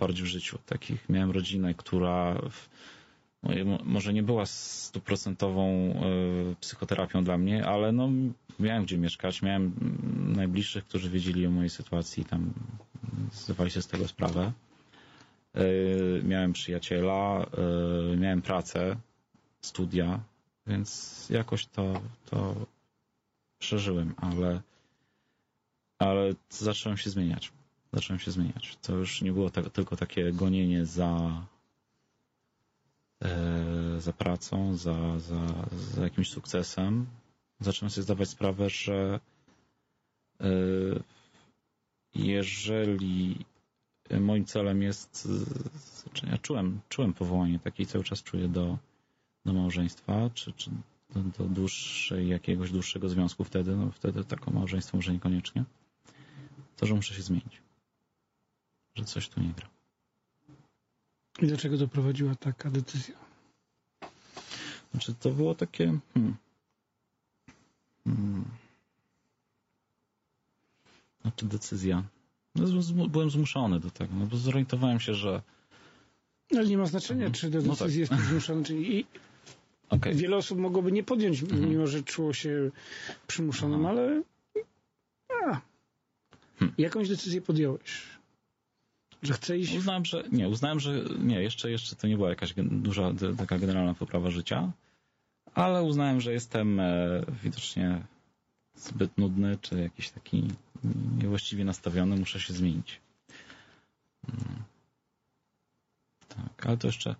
zaparć w życiu. Miałem rodzinę, która może nie była 100% psychoterapią dla mnie, ale no, miałem gdzie mieszkać, miałem najbliższych, którzy wiedzieli o mojej sytuacji, tam zdawali sobie z tego sprawę. Miałem przyjaciela, miałem pracę, studia, więc jakoś to przeżyłem, ale zacząłem się zmieniać. To już nie było tylko takie gonienie za pracą, za jakimś sukcesem. Zacząłem sobie zdawać sprawę, że jeżeli moim celem jest, ja czułem powołanie takie i cały czas czuję do małżeństwa, czy do jakiegoś dłuższego związku wtedy takie małżeństwo może niekoniecznie, to, że muszę się zmienić. Że coś tu nie gra. I do czego doprowadziła taka decyzja? Znaczy, to było takie... Znaczy, decyzja. Byłem zmuszony do tego, no bo zorientowałem się, że... Ale nie ma znaczenia, czy do decyzji jest zmuszony, czy nie. Okay. Wiele osób mogłoby nie podjąć, mimo że czuło się przymuszonym, ale... Jakąś decyzję podjąłeś? Że chce iść... Uznałem, że jeszcze to nie była jakaś duża, taka generalna poprawa życia, ale uznałem, że jestem widocznie zbyt nudny, czy jakiś taki niewłaściwie nastawiony, muszę się zmienić. Tak, ale to jeszcze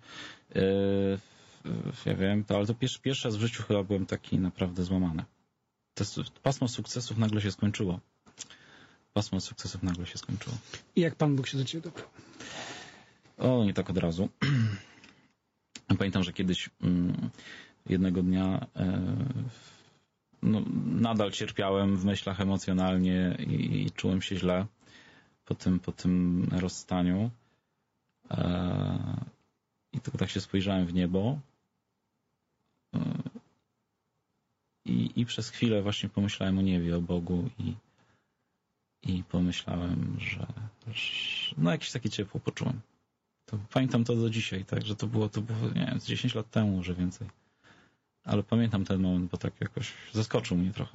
ja wiem, ale to pierwszy raz w życiu chyba byłem taki naprawdę złamany. Pasmo sukcesów nagle się skończyło. I jak Pan Bóg się do Ciebie dobrał? Nie tak od razu. Pamiętam, że kiedyś jednego dnia nadal cierpiałem w myślach emocjonalnie i czułem się źle po tym rozstaniu. I tylko tak się spojrzałem w niebo i przez chwilę właśnie pomyślałem o niebie, o Bogu i pomyślałem, że jakieś takie ciepło poczułem. Pamiętam to do dzisiaj, tak, że to było nie wiem, 10 lat temu, może więcej. Ale pamiętam ten moment, bo tak jakoś zaskoczył mnie trochę.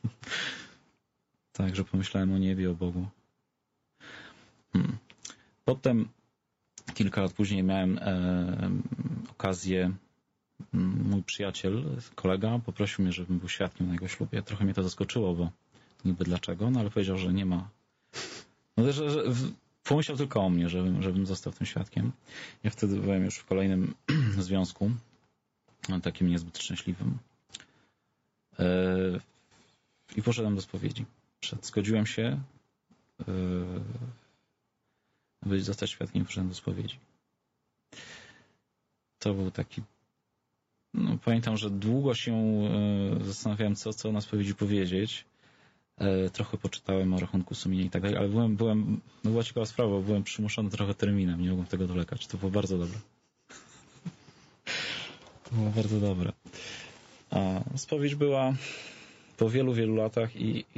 Tak, że pomyślałem o niebie, o Bogu. Potem kilka lat później miałem okazję, mój przyjaciel, kolega poprosił mnie, żebym był świadkiem na jego ślubie. Trochę mnie to zaskoczyło, bo niby dlaczego, ale powiedział, że nie ma. Że pomyślał tylko o mnie, żebym został tym świadkiem. Ja wtedy byłem już w kolejnym związku, takim niezbyt szczęśliwym. I poszedłem do spowiedzi. Zgodziłem się zostać świadkiem i poszedłem do spowiedzi. To był taki... pamiętam, że długo się zastanawiałem, co na spowiedzi powiedzieć. Trochę poczytałem o rachunku sumienia i tak dalej, ale była ciekawa sprawa, bo byłem przymuszony trochę terminem, nie mogłem tego dolekać. To było bardzo dobre. A spowiedź była po wielu, wielu latach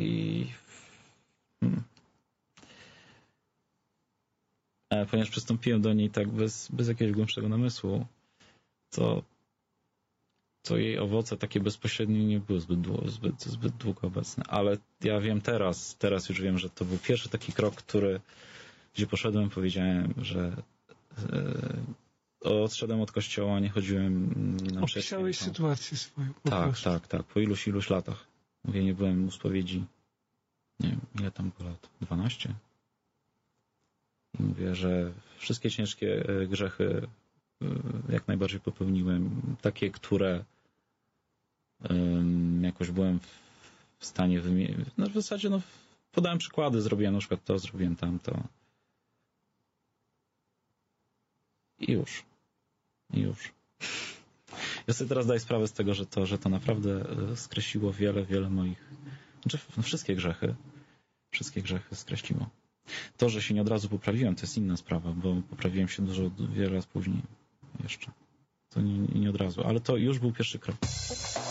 ponieważ przystąpiłem do niej tak bez jakiegoś głębszego namysłu, to jej owoce takie bezpośrednie nie były zbyt długo obecne. Ale ja wiem teraz już wiem, że to był pierwszy taki krok, gdzie poszedłem, powiedziałem, że odszedłem od kościoła, nie chodziłem na mszę. Opisałeś sytuację swoją. Tak. Po iluś latach. Mówię, nie byłem u spowiedzi. Nie wiem, ile tam było lat? 12? I mówię, że wszystkie ciężkie grzechy jak najbardziej popełniłem. Takie, które jakoś byłem w stanie wymienić. W zasadzie podałem przykłady, zrobiłem na przykład to, zrobiłem tamto. I już. Ja sobie teraz daję sprawę z tego, że to naprawdę skreśliło wiele moich... wszystkie grzechy skreśliło. To, że się nie od razu poprawiłem, to jest inna sprawa, bo poprawiłem się wiele lat później jeszcze. To nie od razu, ale to już był pierwszy krok.